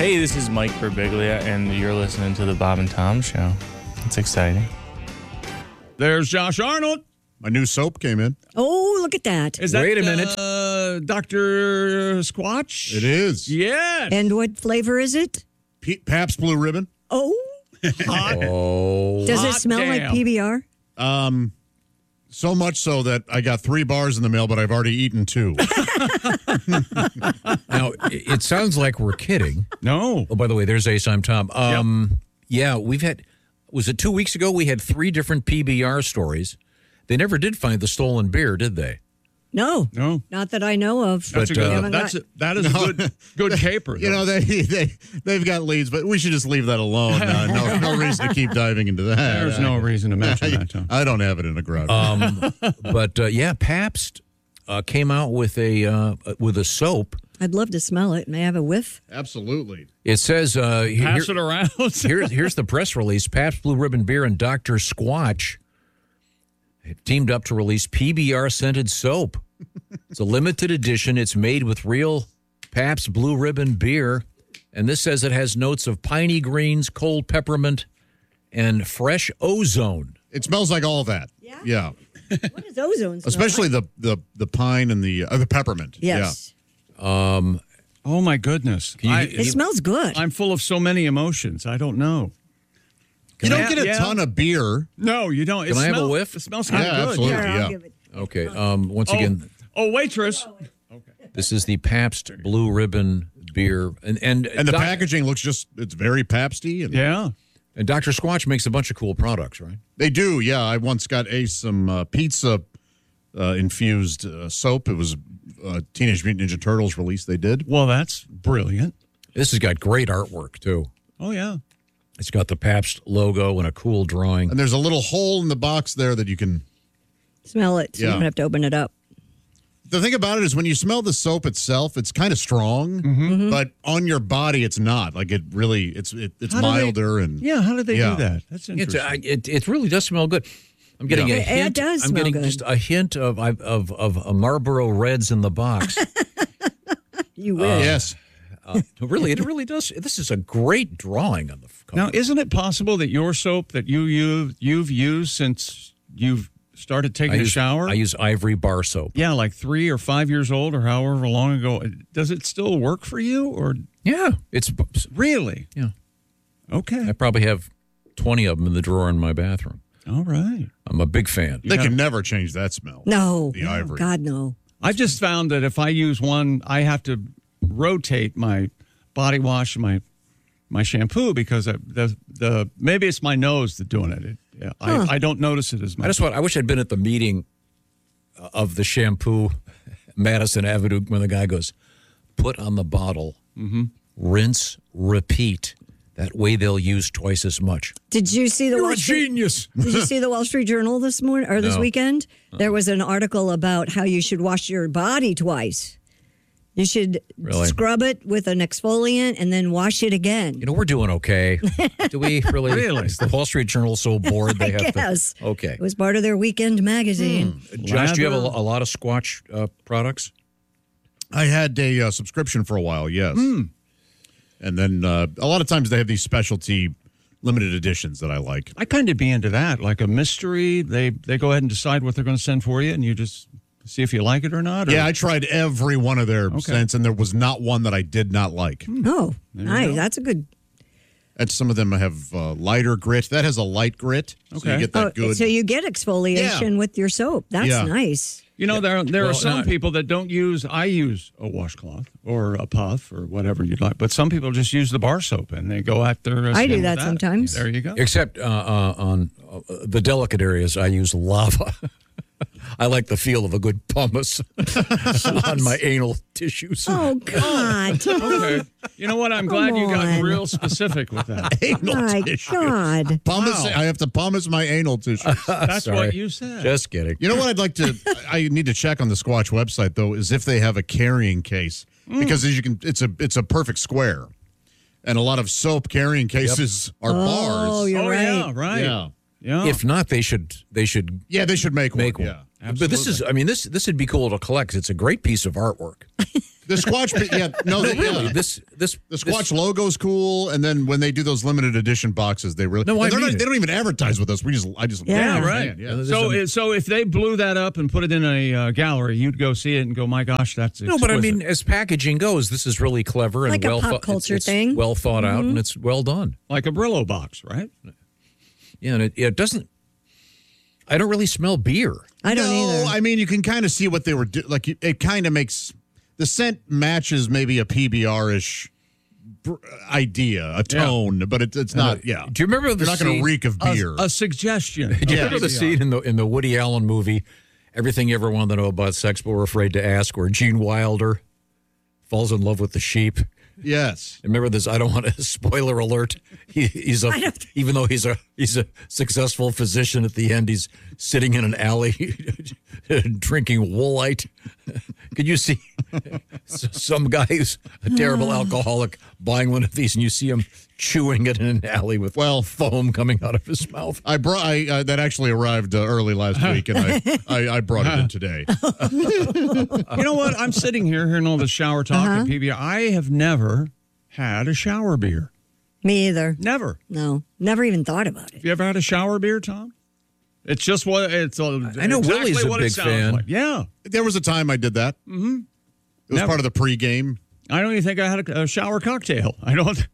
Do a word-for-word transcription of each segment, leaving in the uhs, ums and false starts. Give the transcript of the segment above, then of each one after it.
Hey, this is Mike Birbiglia, and you're listening to the Bob and Tom Show. It's exciting. There's Josh Arnold. My new soap came in. Oh, look at that. Is that Wait a minute. Uh, Doctor Squatch? It is. Yes. And what flavor is it? P- Pabst Blue Ribbon. Oh, Hot. Oh. does it Hot smell like damn. P B R? Um, so much so that I got three bars in the mail, but I've already eaten two. Now, it it sounds like we're kidding. No. Oh, by the way, there's Ace. I'm Tom. Um, Yeah, we've had, was it two weeks ago? We had three different P B R stories. They never did find the stolen beer, did they? No. No. Not that I know of. That's a But, good, uh, that's a, that is a good good caper. You know, though. they, they, they've got leads, but we should just leave that alone. Uh, no, no reason to keep diving into that. There's no reason to mention that, Tom. I don't have it in a garage. Um, but, uh, yeah, Pabst uh, came out with a uh, with a soap. I'd love to smell it. May I have a whiff? Absolutely. It says, uh, here- Pass it around. here's, here's the press release. Pabst Blue Ribbon Beer and Doctor Squatch have teamed up to release P B R-scented soap. It's a limited edition. It's made with real Pabst Blue Ribbon beer. And this says it has notes of piney greens, cold peppermint, and fresh ozone. It smells like all that. Yeah? Yeah. What does ozone smell Especially like? the, the, the pine and the uh, the peppermint. Yes. Um, Oh, my goodness. you- I, It smells good. I'm full of so many emotions. I don't know. Yeah. You I don't have- get a yeah. ton of beer. No, you don't. It Can I have a smells- whiff? It smells Yeah, kind of good. absolutely. Here, I'll yeah. give it. okay. Um, once Oh, again, oh, waitress. this is the Pabst Blue Ribbon beer. And, and, And the Doc- packaging looks just, it's very Pabsty. And Yeah. and Doctor Squatch makes a bunch of cool products, right? They do, yeah. I once got Ace some uh, pizza uh, infused uh, soap. It was uh, Teenage Mutant Ninja Turtles release they did. Well, that's brilliant. This has got great artwork, too. Oh, yeah. It's got the Pabst logo and a cool drawing. And there's a little hole in the box there that you can. Smell it. So Yeah. you don't have to open it up. The thing about it is when you smell the soap itself, it's kind of strong, Mm-hmm. but on your body, it's not. Like it really, it's it, it's How do they- milder and Yeah, how did they Yeah. do that? That's It's, interesting. uh, it, it really does smell good. I'm getting Yeah. a It- it hint. does I'm smell getting good. just a hint of of of a Marlboro Reds in the box. You wish. yes. uh, really, it really does. This is a great drawing on the cover. Now, isn't it possible that your soap that you you've, you've used since you've started taking I a use, shower? I use Ivory bar soap. yeah, like three or five years old or however long ago. Does it still work for you? Or Yeah, it's really? yeah. Okay. I probably have twenty of them in the drawer in my bathroom. All right. I'm a big fan. They Yeah. can never change that smell. No. The ivory. God, no. I've just found that if I use one, I have to rotate my body wash and my my shampoo because I, the the maybe it's my nose that's doing it. it yeah, Huh. I, I don't notice it as much. I just want. I wish I'd been at the meeting of the shampoo, Madison Avenue, when the guy goes, "Put on the bottle, Mm-hmm. rinse, repeat." That way they'll use twice as much. Did you see the You're Wall a Street? genius. Did you see the Wall Street Journal this morning or this No. weekend? There was an article about how you should wash your body twice. You should Really? scrub it with an exfoliant and then wash it again. You know, we're doing okay. Do we really? Really? Is the Wall Street Journal so bored they have Yes. to? Okay. It was part of their weekend magazine. Josh, do you have a, Lather. a lot of Squatch uh, products? I had a uh, subscription for a while, yes. Hmm. And then uh, a lot of times they have these specialty limited editions that I like. I kind of be into that, like a mystery. They they go ahead and decide what they're going to send for you, and you just see if you like it or not. Or, Yeah, I tried every one of their scents, and there was not one that I did not like. Oh, you nice. go. That's a good. And some of them have uh, lighter grit. That has a light grit, so Okay. you get that Oh, good. so you get exfoliation Yeah. with your soap. That's Yeah. nice. You know, there there Well, are some no. people that don't use. I use a washcloth or a puff or whatever you'd like, but some people just use the bar soap and they go after. Uh, I do skin that with sometimes. There you go. Except uh, uh, on uh, the delicate areas, I use lava. I like the feel of a good pumice on my anal tissues. Oh, God. Okay. You know what? I'm glad you got on. real specific with that. anal My tissue. God. Pumice, Wow. I have to pumice my anal tissue. That's Sorry. what you said. Just kidding. You know what I'd like to? I need to check on the Squatch website though, is if they have a carrying case because as you can, it's a it's a perfect square, and a lot of soap carrying cases are Oh, bars. you're oh right. yeah, right. Yeah, Yeah. If not, they should they should yeah, they should make, make one. one. Yeah, But this is, I mean, this this would be cool to collect. It's a great piece of artwork. The Squatch, yeah, no, they, Really, yeah. this this The Squatch logo's cool, and then when they do those limited edition boxes, they really No, I they're mean not, it. they don't even advertise with us. We just, I just, Yeah, understand, right. Yeah. So, so if they blew that up and put it in a uh, gallery, you'd go see it and go, "My gosh, that's No, but I exquisite." mean, as packaging goes, this is really clever and Like a well pop thought- culture it's, it's thing. well thought out, and it's well done. like a Brillo box, right? Yeah, and it, it doesn't. I don't really smell beer. I don't no, either. I mean, you can kind of see what they were doing. Like, it kind of makes the scent matches maybe a P B R-ish br- idea, a tone, but it, it's not. Yeah, Do you remember the you're not going scene- to reek of A, beer. a suggestion. Do you Yeah. remember the scene in the in the Woody Allen movie, Everything You Ever Wanted to Know About Sex But Were Afraid to Ask, where Gene Wilder falls in love with the sheep? Yes. Remember this? I don't want to spoiler alert. He, he's a even though he's a he's a successful physician. At the end, he's sitting in an alley drinking Woolite. Could you see some guy who's a terrible alcoholic buying one of these, and you see him chewing it in an alley with well foam coming out of his mouth? I brought I, uh, that actually arrived uh, early last week, and I, I, I brought it in today. You know what? I'm sitting here hearing all the shower talk Uh-huh. and P B R. I have never had a shower beer. Me either. Never. No, never even thought about it. Have you ever had a shower beer, Tom? It's just what it's. Uh, I know exactly Willie's a what it big sounds fan. like. Yeah, There was a time I did that. Mm-hmm. It was Never. part of the pregame. I don't even think I had a, a shower cocktail. I don't.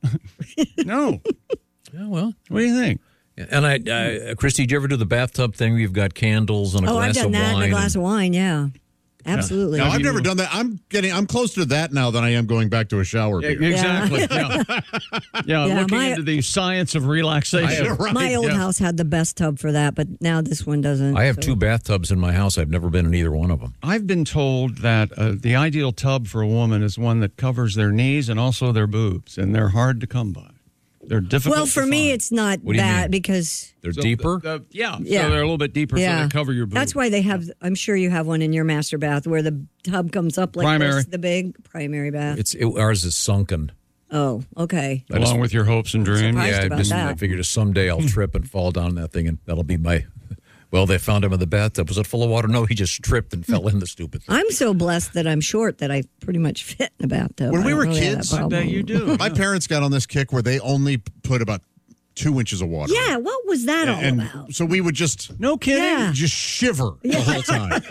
No. Oh, well. What do you think? And I, I, Christy, did you ever do the bathtub thing where you've got candles and a Oh, glass I've done of that wine? in a glass and- of wine. Yeah, absolutely. No, I've you- never done that. I'm getting. I'm closer to that now than I am going back to a shower beer. Exactly. Yeah. Yeah. Yeah, looking my- into the science of relaxation. Right, My old yeah. house had the best tub for that, but now this one doesn't. I have so- two bathtubs in my house. I've never been in either one of them. I've been told that uh, the ideal tub for a woman is one that covers their knees and also their boobs, and they're hard to come by. They're difficult. Well, to for me, find. it's not What do you that mean? because They're So deeper? the- the- yeah, Yeah. So they're a little bit deeper, yeah, so they cover your boobs. That's why they have. I'm sure you have one in your master bath where the tub comes up like Primary. this, the big primary bath. It's it, Ours is sunken. Oh, okay. along with your hopes and dreams. Surprised yeah, I about just that. I figured someday I'll trip and fall down that thing, and that'll be my. Well, they found him in the bathtub. Was it full of water? No, he just tripped and fell in the stupid thing. I'm so blessed that I'm short that I pretty much fit in a bathtub. When I we don't were really have kids, that I I bet problem. you do. My parents got on this kick where they only put about two inches of water. Yeah, what was that all and about? so we would just No kidding. Yeah. just shiver the whole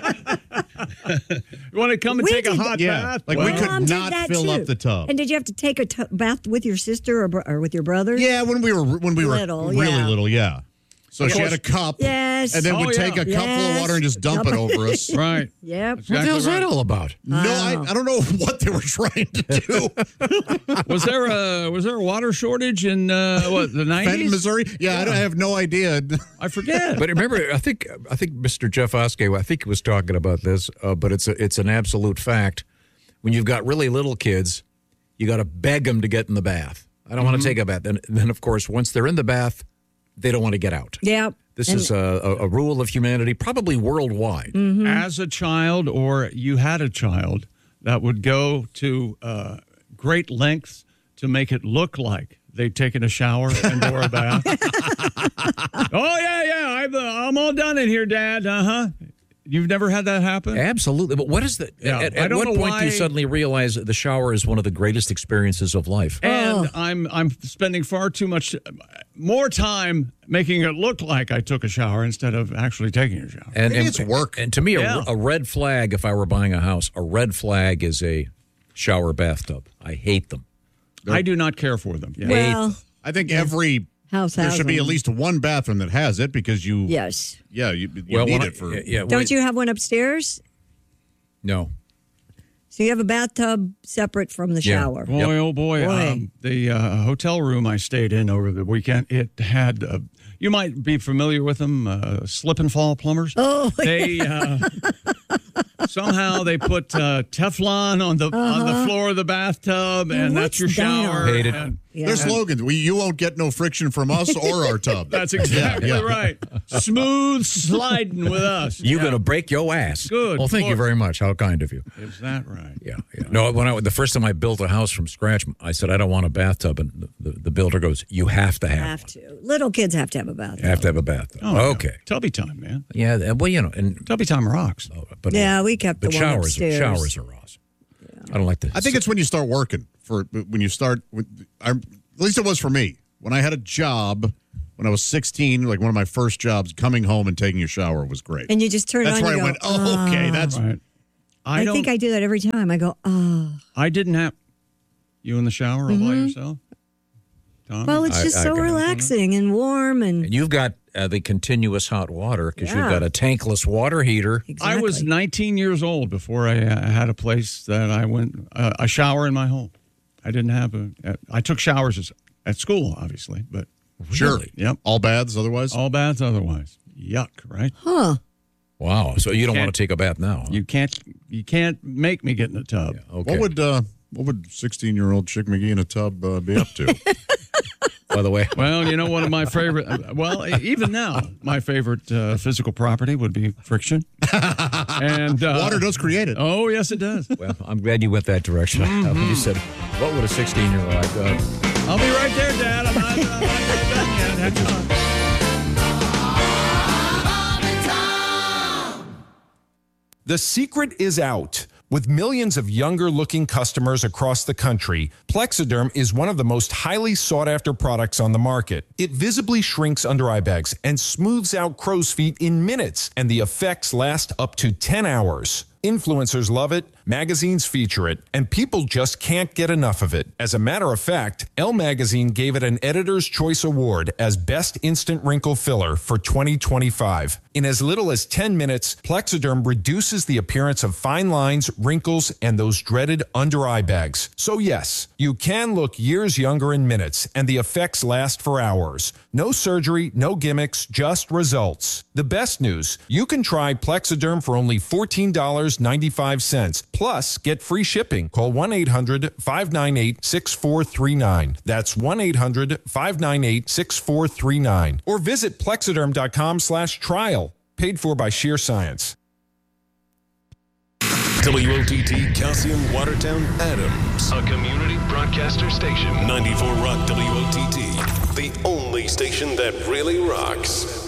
time. You want to come and We take a did hot Yeah. bath? Like, Well, we My could mom did not that fill too. up the tub. And did you have to take a t- bath with your sister or, br- or with your brother? Yeah, when we were when we were Little, really yeah. little, yeah. So she had a cup, Yes. and then Oh, would take yeah. a cup full of Yes. water and just dump it over us. Right. Yep. What the Exactly hell's right. that all about? No, I, I don't know what they were trying to do. Was there a was there a water shortage in uh, what the Fenton, nineties? Missouri? Yeah, I, don't, I have no idea. I forget. But remember, I think I think Mister Jeff Oskey, I think he was talking about this, uh, but it's a, it's an absolute fact. When you've got really little kids, you got to beg them to get in the bath. I don't want to take a bath. And then, of course, once they're in the bath, they don't want to get out. Yep. This And- is a, a, a rule of humanity, probably worldwide. As a child, or you had a child that would go to uh, great lengths to make it look like they'd taken a shower and or a bath. Oh yeah, yeah, I've, uh, I'm all done in here, Dad. Uh huh. You've never had that happen? Absolutely. But what is the? Yeah, at I at don't what know point do you why- suddenly realize that the shower is one of the greatest experiences of life? And I'm I'm spending far too much more time making it look like I took a shower instead of actually taking a shower. And, Maybe and it's work. And to me, Yeah. a, a red flag, if I were buying a house, a red flag is a shower bathtub. I hate them. I do not care for them. Yeah. Well, I think every house there has should be them. at least one bathroom that has it because you Yes. yeah you, you Well, need when I- it for yeah, yeah, Don't wait. you have one upstairs? No. So you have a bathtub separate from the Yeah. shower. Boy, oh boy, Boy. Um, the uh, hotel room I stayed in over the weekend, it had, uh, you might be familiar with them, uh, slip and fall plumbers. Oh, They, uh, somehow they put uh, Teflon on the on the floor of the bathtub, and that's what's your that? shower. Hate it. and Yeah. their slogans. We you won't get no friction from us or our tub. That's exactly Yeah, yeah. right. Smooth sliding with us. You're Yeah. going to break your ass. Good Well, thank you Lord. very much. How kind of you. Is that right? Yeah, yeah. No, when I the first time I built a house from scratch, I said I don't want a bathtub, and the, the, the builder goes, "You have to have, have one. to. Little kids have to have a bathtub. You have to have a bathtub." Oh, yeah. okay. Tubby time, man. Yeah. th- Well, you know, and Tubby time rocks. but Yeah, we kept but the one showers, upstairs. showers are awesome. I don't like this. I think it's when you start working. For when you start, with, I, at least it was for me. When I had a job when I was sixteen, like one of my first jobs, coming home and taking a shower was great. And you just turn That's it on where and I you go, went, oh, okay, "Oh." that's Right. I, I don't, think I do that every time. I go, oh. I didn't have you in the shower all by yourself. Tommy? Well, it's I- just I so got it. relaxing and warm and And you've got uh, the continuous hot water because Yeah. you've got a tankless water heater. exactly. I was nineteen years old before I uh, had a place that I went uh, a shower in my home. I didn't have a. I took showers as, at school, obviously, but sure. Yep. All baths otherwise? all baths otherwise. Yuck, right? Huh. Wow. So you don't Can't- want to take a bath now? huh? You can't. You can't make me get in a tub. Okay. What would uh, what would sixteen-year-old Chick McGee in a tub uh, be up to? By the way, Well, you know, one of my favorite. uh, Well, even now, my favorite uh, physical property would be friction. And uh, Water does create it. Oh, yes, it does. well, I'm glad you went that direction. When you said, "What would a sixteen-year-old?" I thought, I'll be right there, Dad. I'm not, I'm not done yet. Hang on. The secret is out. With millions of younger-looking customers across the country, Plexiderm is one of the most highly sought-after products on the market. It visibly shrinks under-eye bags and smooths out crow's feet in minutes, and the effects last up to ten hours. Influencers love it, magazines feature it, and people just can't get enough of it. As a matter of fact, Elle Magazine gave it an Editor's Choice Award as Best Instant Wrinkle Filler for twenty twenty-five. In as little as ten minutes, Plexiderm reduces the appearance of fine lines, wrinkles, and those dreaded under-eye bags. So yes, you can look years younger in minutes, and the effects last for hours. No surgery, no gimmicks, just results. The best news, you can try Plexiderm for only fourteen dollars and ninety-five cents. Plus, get free shipping. Call one eight hundred five nine eight six four three nine. That's one eight hundred five nine eight six four three nine. Or visit plexiderm.com slash trial. Paid for by Sheer Science. W O T T Calcium Watertown Adams. A community broadcaster station. ninety-four Rock W O T T. The only station that really rocks.